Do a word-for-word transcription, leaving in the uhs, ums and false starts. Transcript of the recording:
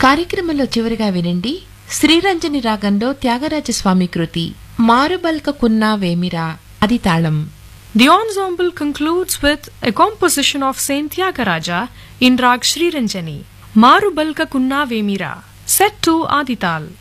కార్యక్రమంలో చివరిగా వినండి శ్రీరంజని రాగంలో త్యాగరాజస్వామి కృతి మారుబల్కకున్నా వేమిరా అది తాళం. The ensemble concludes with a composition of Saint Tyagaraja in Rag Sri Ranjani, Maru Balka Kunna Vemira, set to Adital.